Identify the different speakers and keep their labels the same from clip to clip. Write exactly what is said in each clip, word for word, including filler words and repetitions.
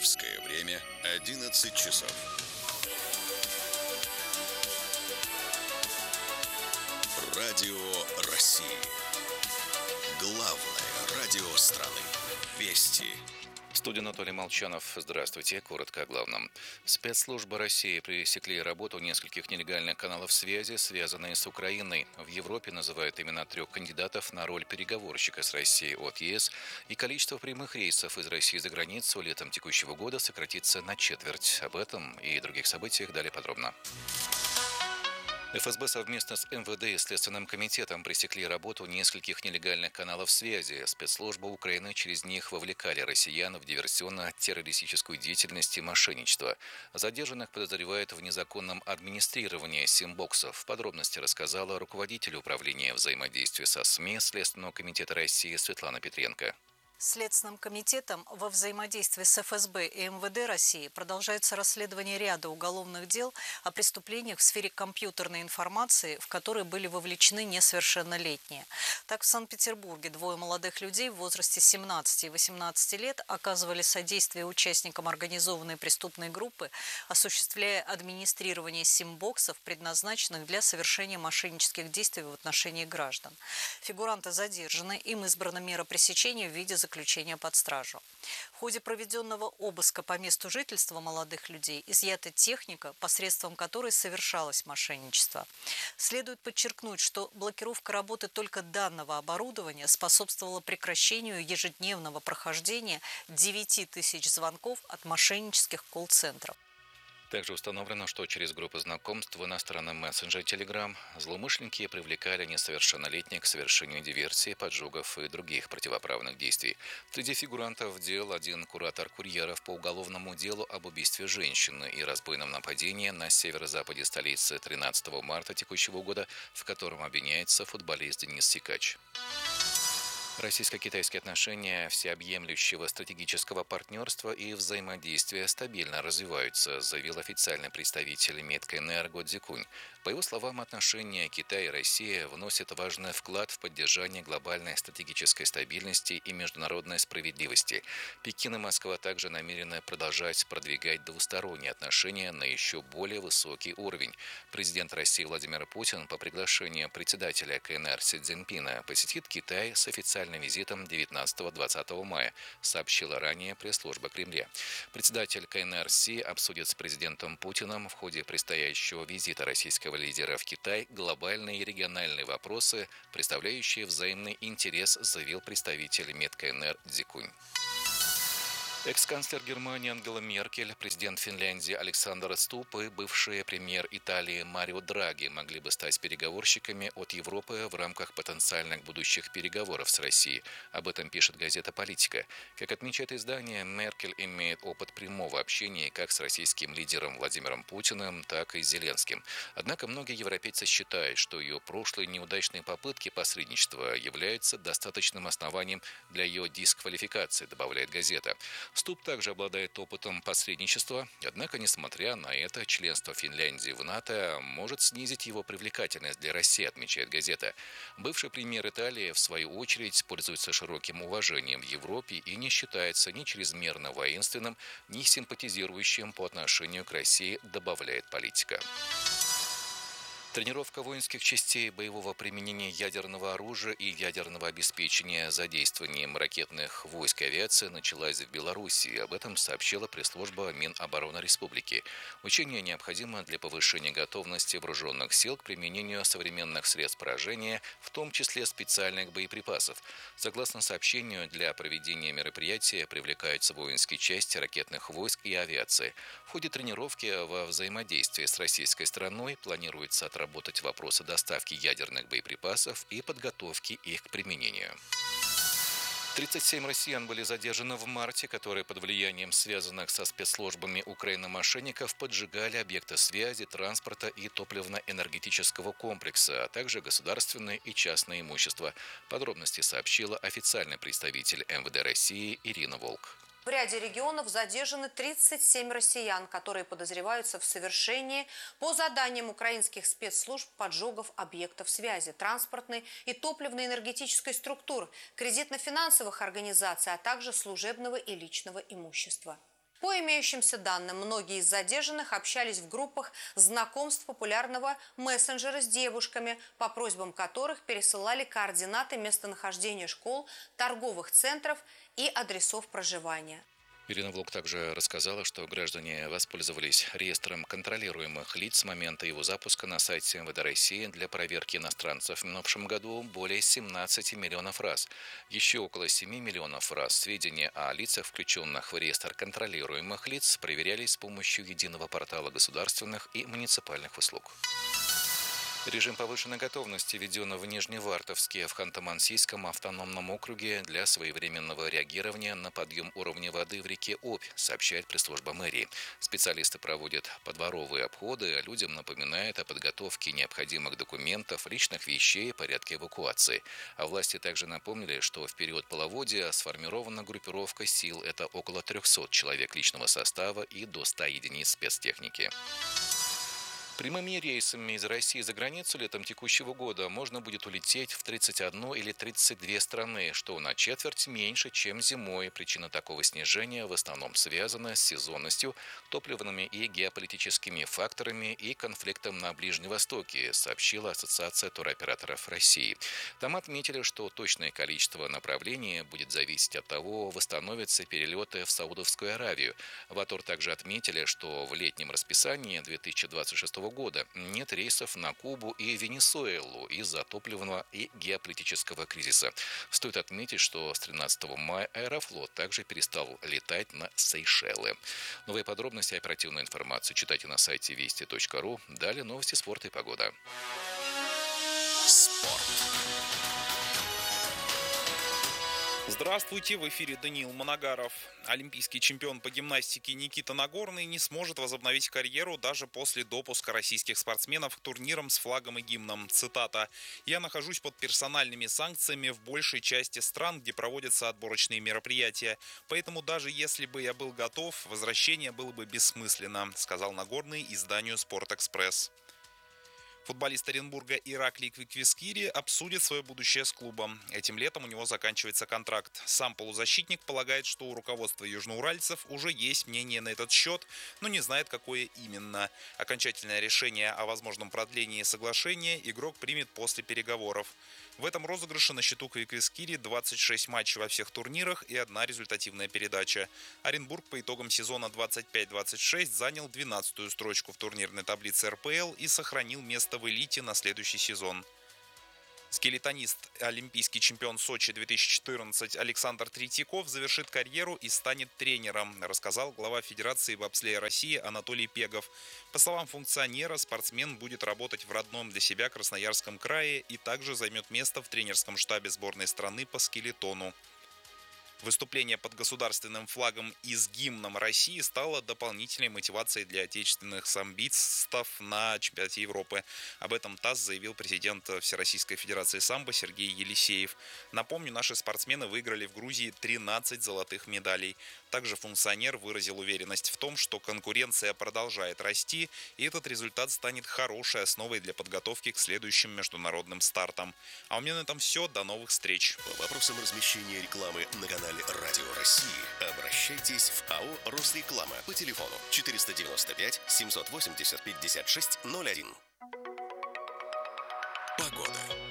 Speaker 1: Московское время одиннадцать часов. Радио России. Главное радио страны. Вести.
Speaker 2: В студии Анатолий Молчанов. Здравствуйте. Коротко о главном. Спецслужбы России пресекли работу нескольких нелегальных каналов связи, связанные с Украиной. В Европе называют имена трех кандидатов на роль переговорщика с Россией от ЕС, и количество прямых рейсов из России за границу летом текущего года сократится на четверть. Об этом и других событиях далее подробно. эф эс бэ совместно с эм вэ дэ и Следственным комитетом пресекли работу нескольких нелегальных каналов связи. Спецслужбы Украины через них вовлекали россиян в диверсионно-террористическую деятельность и мошенничество. Задержанных подозревают в незаконном администрировании симбоксов. Подробности рассказала руководитель управления взаимодействия со СМИ Следственного комитета России Светлана Петренко.
Speaker 3: Следственным комитетом во взаимодействии с эф эс бэ и эм вэ дэ России продолжается расследование ряда уголовных дел о преступлениях в сфере компьютерной информации, в которые были вовлечены несовершеннолетние. Так, в Санкт-Петербурге двое молодых людей в возрасте семнадцати и восемнадцати лет оказывали содействие участникам организованной преступной группы, осуществляя администрирование симбоксов, предназначенных для совершения мошеннических действий в отношении граждан. Фигуранты задержаны, им избрана мера пресечения в виде заключения под стражу. В ходе проведенного обыска по месту жительства молодых людей изъята техника, посредством которой совершалось мошенничество. Следует подчеркнуть, что блокировка работы только данного оборудования способствовала прекращению ежедневного прохождения девяти тысяч звонков от мошеннических колл-центров.
Speaker 2: Также установлено, что через группы знакомств в иностранном мессенджере Telegram злоумышленники привлекали несовершеннолетних к совершению диверсий, поджогов и других противоправных действий. Среди фигурантов дел один куратор курьеров по уголовному делу об убийстве женщины и разбойном нападении на северо-западе столицы тринадцатого марта текущего года, в котором обвиняется футболист Денис Сикач. Российско-китайские отношения всеобъемлющего стратегического партнерства и взаимодействия стабильно развиваются, заявил официальный представитель Медкоэнерго Цзикунь. По его словам, отношения Китая и России вносят важный вклад в поддержание глобальной стратегической стабильности и международной справедливости. Пекин и Москва также намерены продолжать продвигать двусторонние отношения на еще более высокий уровень. Президент России Владимир Путин по приглашению председателя ка эн эр Си Цзиньпина посетит Китай с официальным визитом девятнадцатого-двадцатого мая, сообщила ранее пресс-служба Кремля. Председатель ка эн эр Си обсудит с президентом Путиным в ходе предстоящего визита российского лидера в Китай глобальные и региональные вопросы, представляющие взаимный интерес, заявил представитель Медкоэнерго Цзикунь. Экс-канцлер Германии Ангела Меркель, президент Финляндии Александр Ступп и бывший премьер Италии Марио Драги могли бы стать переговорщиками от Европы в рамках потенциальных будущих переговоров с Россией. Об этом пишет газета «Политика». Как отмечает издание, Меркель имеет опыт прямого общения как с российским лидером Владимиром Путиным, так и с Зеленским. Однако многие европейцы считают, что ее прошлые неудачные попытки посредничества являются достаточным основанием для ее дисквалификации, добавляет газета. Ступп также обладает опытом посредничества, однако, несмотря на это, членство Финляндии в НАТО может снизить его привлекательность для России, отмечает газета. Бывший премьер Италии, в свою очередь, пользуется широким уважением в Европе и не считается ни чрезмерно воинственным, ни симпатизирующим по отношению к России, добавляет «Политика». Тренировка воинских частей боевого применения ядерного оружия и ядерного обеспечения задействованием ракетных войск и авиации началась в Беларуси. Об этом сообщила пресс-служба Минобороны Республики. Учение необходимо для повышения готовности вооруженных сил к применению современных средств поражения, в том числе специальных боеприпасов. Согласно сообщению, для проведения мероприятия привлекаются воинские части ракетных войск и авиации. В ходе тренировки во взаимодействии с российской стороной планируется отработать работать вопросы доставки ядерных боеприпасов и подготовки их к применению. тридцать семь россиян были задержаны в марте, которые под влиянием связанных со спецслужбами Украины мошенников поджигали объекты связи, транспорта и топливно-энергетического комплекса, а также государственное и частное имущество. Подробности сообщила официальный представитель эм вэ дэ России Ирина Волк.
Speaker 4: В ряде регионов задержаны тридцать семь россиян, которые подозреваются в совершении по заданиям украинских спецслужб поджогов объектов связи, транспортной и топливно-энергетической структур, кредитно-финансовых организаций, а также служебного и личного имущества. По имеющимся данным, многие из задержанных общались в группах знакомств популярного мессенджера с девушками, по просьбам которых пересылали координаты местонахождения школ, торговых центров и адресов проживания.
Speaker 2: Ирина Влог также рассказала, что граждане воспользовались реестром контролируемых лиц с момента его запуска на сайте эм вэ дэ России для проверки иностранцев в минувшем году более семнадцати миллионов раз. Еще около семи миллионов раз сведения о лицах, включенных в реестр контролируемых лиц, проверялись с помощью единого портала государственных и муниципальных услуг. Режим повышенной готовности введен в Нижневартовске в Ханты-Мансийском автономном округе для своевременного реагирования на подъем уровня воды в реке Обь, сообщает пресс-служба мэрии. Специалисты проводят подворовые обходы, а людям напоминают о подготовке необходимых документов, личных вещей, порядке эвакуации. А власти также напомнили, что в период половодья сформирована группировка сил. Это около трехсот человек личного состава и до ста единиц спецтехники. Прямыми рейсами из России за границу летом текущего года можно будет улететь в тридцать одну или тридцать две страны, что на четверть меньше, чем зимой. Причина такого снижения в основном связана с сезонностью, топливными и геополитическими факторами и конфликтом на Ближнем Востоке, сообщила Ассоциация туроператоров России. Там отметили, что точное количество направлений будет зависеть от того, восстановятся перелеты в Саудовскую Аравию. В АТОР также отметили, что в летнем расписании две тысячи двадцать шестого года нет рейсов на Кубу и Венесуэлу из-за топливного и геополитического кризиса. Стоит отметить, что с тринадцатого мая Аэрофлот также перестал летать на Сейшелы. Новые подробности и оперативную информацию читайте на сайте вести точка ру. Далее новости спорта и погода.
Speaker 1: Спорт.
Speaker 5: Здравствуйте, в эфире Даниил Моногаров. Олимпийский чемпион по гимнастике Никита Нагорный не сможет возобновить карьеру даже после допуска российских спортсменов к турнирам с флагом и гимном. Цитата: «Я нахожусь под персональными санкциями в большей части стран, где проводятся отборочные мероприятия. Поэтому даже если бы я был готов, возвращение было бы бессмысленно», сказал Нагорный изданию «Спортэкспресс». Футболист Оренбурга Ираклий Квиквискири обсудит свое будущее с клубом. Этим летом у него заканчивается контракт. Сам полузащитник полагает, что у руководства южноуральцев уже есть мнение на этот счет, но не знает, какое именно. Окончательное решение о возможном продлении соглашения игрок примет после переговоров. В этом розыгрыше на счету Квиквискири двадцать шесть матчей во всех турнирах и одна результативная передача. Оренбург по итогам сезона двадцать пять двадцать шесть занял двенадцатую строчку в турнирной таблице эр пэ эл и сохранил место в элите на следующий сезон. Скелетонист, олимпийский чемпион Сочи две тысячи четырнадцать Александр Третьяков завершит карьеру и станет тренером, рассказал глава Федерации бобслея России Анатолий Пегов. По словам функционера, спортсмен будет работать в родном для себя Красноярском крае и также займет место в тренерском штабе сборной страны по скелетону. Выступление под государственным флагом и с гимном России стало дополнительной мотивацией для отечественных самбистов на чемпионате Европы. Об этом ТАСС заявил президент Всероссийской Федерации самбо Сергей Елисеев. Напомню, наши спортсмены выиграли в Грузии тринадцать золотых медалей. Также функционер выразил уверенность в том, что конкуренция продолжает расти, и этот результат станет хорошей основой для подготовки к следующим международным стартам. А у меня на этом все. До новых встреч.
Speaker 1: По вопросам размещения рекламы на канале Радио России обращайтесь в АО «Росреклама» по телефону четыреста девяносто пять семьсот восемьдесят пятьдесят шесть ноль один. Погода.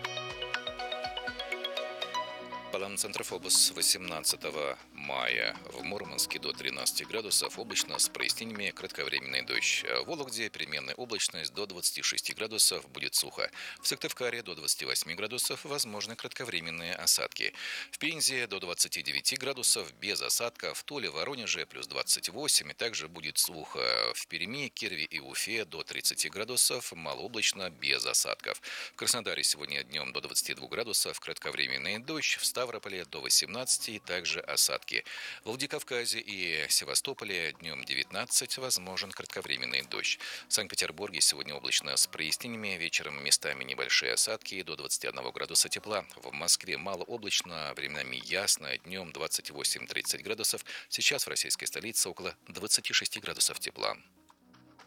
Speaker 2: Баланс-центр ФОБОС восемнадцатого мая. В Мурманске до тринадцати градусов, облачно с прояснениями, кратковременный дождь. В Вологде переменная облачность до двадцати шести градусов, будет сухо. В Сыктывкаре до двадцати восьми градусов, возможны кратковременные осадки. В Пензе до двадцати девяти градусов, без осадков. В Туле, Воронеже плюс двадцать восемь, и также будет сухо. В Перми, Кирове и Уфе до тридцати градусов, малооблачно, без осадков. В Краснодаре сегодня днем до двадцати двух градусов, кратковременный дождь. В Ставрополе до восемнадцати, и также осадки. В Владикавказе и Севастополе днем девятнадцать, возможен кратковременный дождь. В Санкт-Петербурге сегодня облачно с прояснениями, вечером местами небольшие осадки до двадцати одного градуса тепла. В Москве малооблачно, временами ясно, днем двадцать восемь - тридцать градусов. Сейчас в российской столице около двадцати шести градусов тепла.